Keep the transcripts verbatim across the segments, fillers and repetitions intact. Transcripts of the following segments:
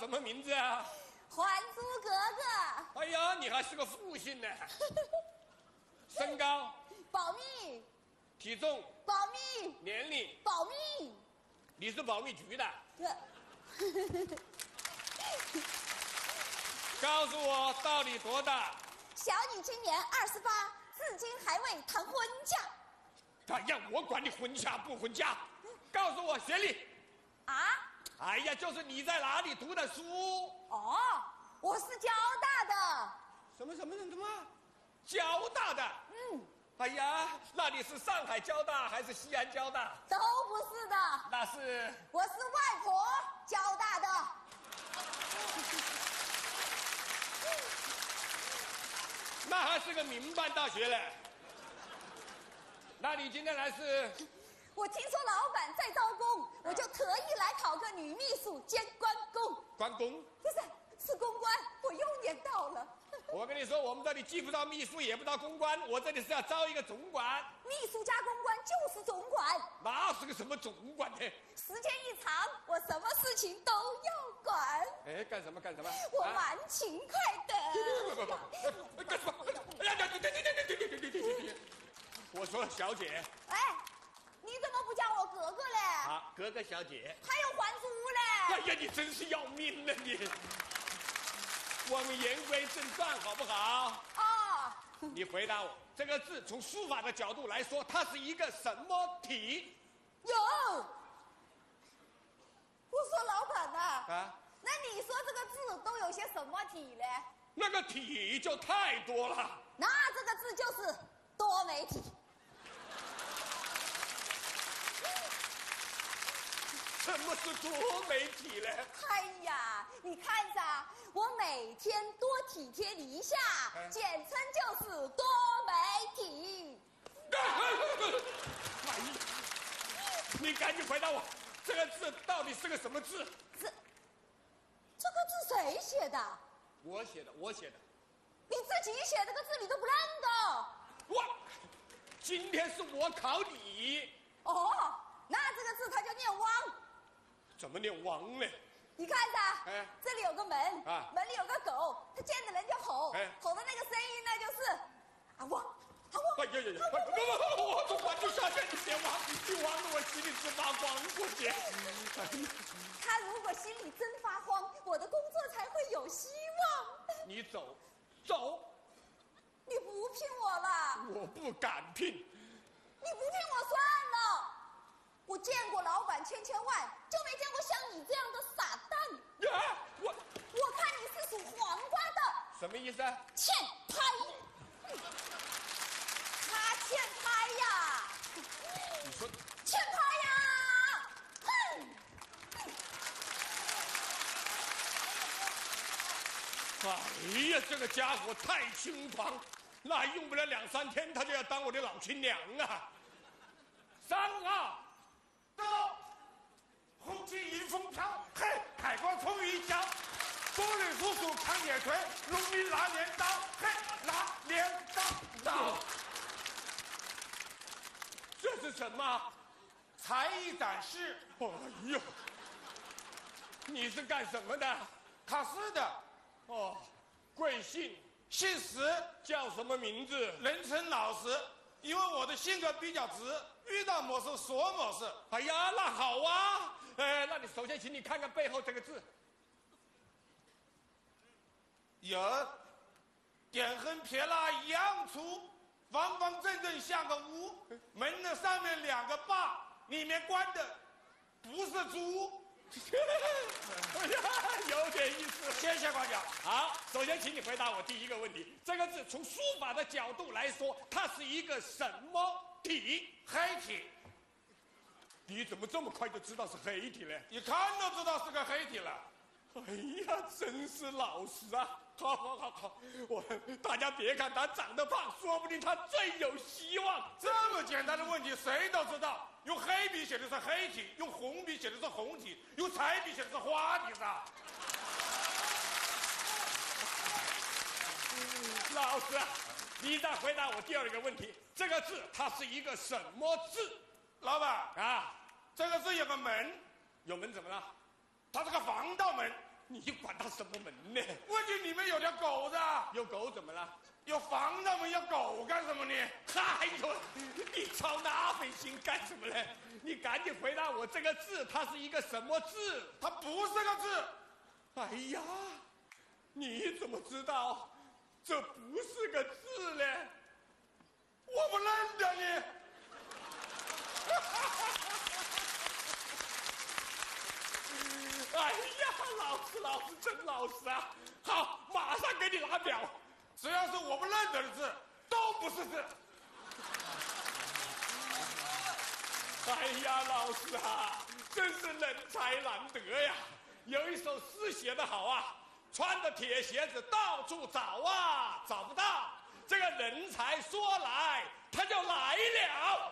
什么名字啊？ 还珠格格。 哎呀，你还是个复姓呢。身高？ 保密。 体重？ 保密。 年龄？ 保密。 你是保密局的？告诉我到底多大？ 小女今年二十八，至今还未谈婚嫁。 哎呀，我管你婚嫁不婚嫁，告诉我学历。 啊？ 哎呀，就是你在哪里读的书？ 哦，我是交大的。 什么什么什么？交大的？ 嗯。 哎呀，那你是上海交大还是西安交大？ 都不是的。 那是？ 我是外婆交大的。 那还是个民办大学嘞。那你今天来是？ 我听说老板在招工，我就特意来考个女秘书兼关公。 关公？ 不是，是公关，我又年到了。 我跟你说，我们这里既不招秘书，也不招公关，我这里是要招一个总管。 秘书加公关就是总管。 那是个什么总管呢？ 时间一长，我什么事情都要管。 哎，干什么干什么？ 我蛮勤快的。 不不不，干什么？哎呀，对对对对对对对对对对对！我说小姐。 哎，你怎么不叫我格格嘞？ 啊，格格小姐。 还有还珠嘞？ 哎呀，你真是要命了你！我们言归正传，好不好？ 哦。 你回答我，这个字从书法的角度来说，它是一个什么体？ 有。我说老板呐。 啊。 那你说这个字都有些什么体嘞？ 那个体就太多了。 那这个字就是多媒体。 什么是多媒体呢？ 哎呀，你看着，我每天多体贴你一下，嗯、简称就是多媒体。 哎呀，你赶紧回答我，这个字到底是个什么字？ 这这个字谁写的？ 我写的，我写的。 你自己写这个字你都不认得？ 我，今天是我考你。 哦，那这个字它就念汪。 怎么念汪呢？ 你看着，哎，这里有个门，啊，门里有个狗，它见着人就吼，哎，吼的那个声音呢就是啊汪，啊汪。 哎呀呀呀！不不不，我总管就下线，你别汪，你汪得我心里直发慌，过节。 他如果心里真发慌，我的工作才会有希望。 你走，走。 你不聘我了？ 我不敢聘。 你不聘我算了。我见过老板千千万，就没见过像你这样的傻蛋。 呀，我我看你是属黄瓜的。 什么意思啊？ 欠拍。他欠拍呀。 你说欠拍呀？哼！ 哎呀，这个家伙太轻狂，那用不了两三天，他就要当我的老亲娘啊！三啊！ 走，红旗迎风飘，嘿，海光冲雨脚，风里叔叔扛铁锤，农民拿镰刀，嘿，拿镰刀刀。 这是什么？ 才艺展示。 哎呦，你是干什么的？ 考试的。 哦，贵姓？ 姓石， 叫什么名字？ 人称老石。因为我的性格比较直，遇到某事说某事。 哎呀，那好啊！哎，那你首先请你看看背后这个字。 有，点横撇捺一样粗，方方正正像个屋。门的上面两个把，里面关的不是猪。 哎呀，有点意思。 谢谢夸奖。 好，首先请你回答我第一个问题：这个字从书法的角度来说，它是一个什么体？ 黑体。 你怎么这么快就知道是黑体呢？ 一看都知道是个黑体了。 哎呀，真是老实啊！好好好好，我大家别看他长得胖，说不定他最有希望。 这么简单的问题谁都知道，用黑笔写的是黑体，用红笔写的是红体，用彩笔写的是花体的。 老师，你再回答我第二个问题，这个字它是一个什么字？ 老板啊， 这个字有个门， 有门怎么了？ 它是个防盗门， 你管他什么门呢？ 问题里面有条狗子， 有狗怎么了？ 有房子嘛，要狗干什么呢？ 哎呦，你操那份心干什么呢？你赶紧回答我，这个字它是一个什么字？ 它不是个字。 哎呀，你怎么知道这不是个字呢？ 我不认得你。 哎呀，老师，老师真老实啊！好，马上给你拿表。 只要是我不认得的字，都不是字。 哎呀，老师啊，真是人才难得呀！有一首诗写得好啊，穿着铁鞋子到处找啊，找不到。这个人才说来，他就来了。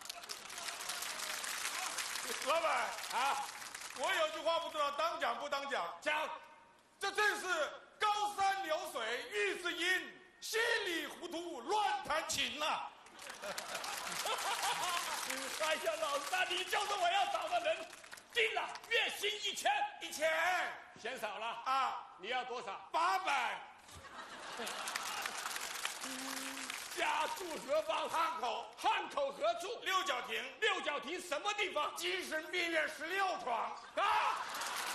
老板啊，我有句话不知道当讲不当讲。 讲， 这正是高山流水遇知音，稀里糊涂乱弹琴呐、啊。 哎呀，老大，你就是我要找的人。定了，月薪一千， 一千嫌少了啊？ 你要多少？ 八百。 家住何方？ 汉口。 汉口何处？ 六角亭。 六角亭什么地方？ 精神病院十六床。 啊！